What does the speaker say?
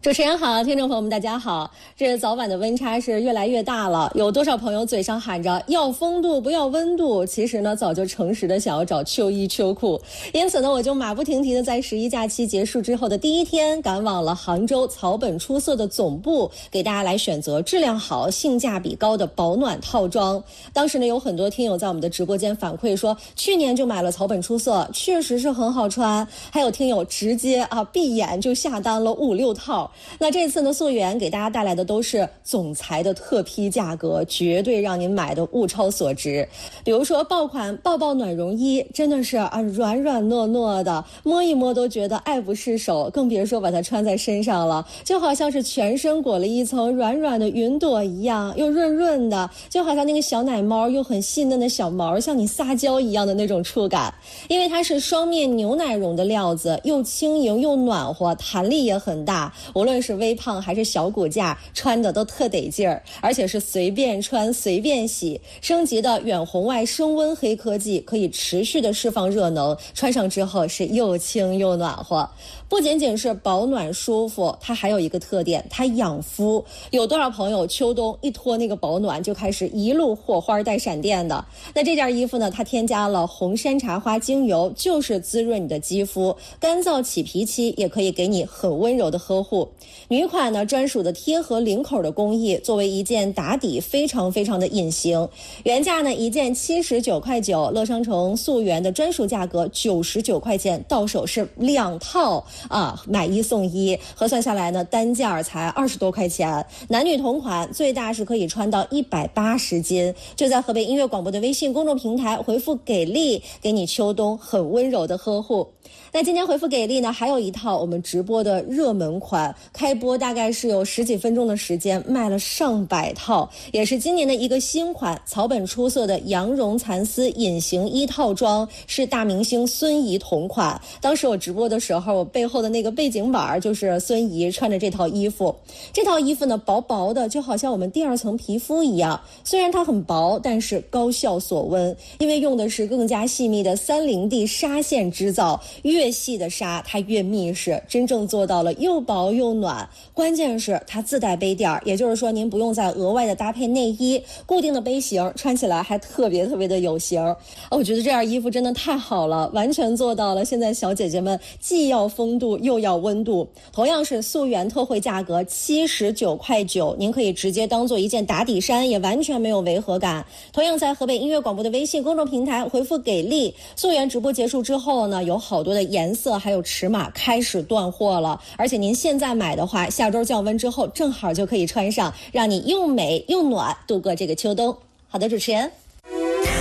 主持人好，听众朋友们大家好。这早晚的温差是越来越大了，有多少朋友嘴上喊着要风度不要温度，其实呢早就诚实的想要找秋衣秋裤。因此呢，我就马不停蹄的在十一假期结束之后的第一天，赶往了杭州草本出色的总部，给大家来选择质量好、性价比高的保暖套装。当时呢，有很多听友在我们的直播间反馈说，去年就买了草本出色，确实是很好穿。还有听友直接闭眼就下单了5、6套。那这次呢，溯源给大家带来的都是总裁的特批价格，绝对让您买的物超所值。比如说爆款抱抱暖绒衣，真的是软软糯糯的，摸一摸都觉得爱不释手，更别说把它穿在身上了，就好像是全身裹了一层软软的云朵一样，又润润的，就好像那个小奶猫又很细嫩的小毛向你撒娇一样的那种触感。因为它是双面牛奶绒的料子，又轻盈又暖和，弹力也很大，无论是微胖还是小骨架，穿的都特得劲儿，而且是随便穿随便洗。升级的远红外升温黑科技可以持续的释放热能，穿上之后是又轻又暖和。不仅仅是保暖舒服，它还有一个特点，它养肤。有多少朋友秋冬一脱那个保暖就开始一路火花带闪电的？那这件衣服呢，它添加了红山茶花精油，就是滋润你的肌肤，干燥起皮期也可以给你很温柔的呵护。女款呢专属的贴合领口的工艺，作为一件打底非常的隐形。原价呢一件79.9块，乐商城溯源的专属价格99块钱，到手是2套买1送1，核算下来呢单价才20多块钱。男女同款，最大是可以穿到180斤。就在河北音乐广播的微信公众平台回复给力，给你秋冬很温柔的呵护。那今天回复给力呢，还有一套我们直播的热门款，开播大概是有10几分钟的时间，卖了上百套，也是今年的一个新款，草本出色的羊绒蚕丝隐形衣套装，是大明星孙怡同款。当时我直播的时候，我背后的那个背景板就是孙怡穿着这套衣服。这套衣服呢，薄薄的，就好像我们第2层皮肤一样，虽然它很薄，但是高效锁温，因为用的是更加细密的30D 纱线织造，越细的纱它越密实，真正做到了又薄又暖。关键是它自带杯垫，也就是说您不用再额外的搭配内衣，固定的杯型，穿起来还特别的有型。我觉得这件衣服真的太好了，完全做到了现在小姐姐们既要风度又要温度。同样是溯源特惠价格79.9块，您可以直接当做一件打底衫，也完全没有违和感。同样在河北音乐广播的微信公众平台回复给力，溯源直播结束之后呢，有好多的颜色还有尺码开始断货了，而且您现在买的话，下周降温之后正好就可以穿上，让你又美又暖度过这个秋冬。好的，主持人。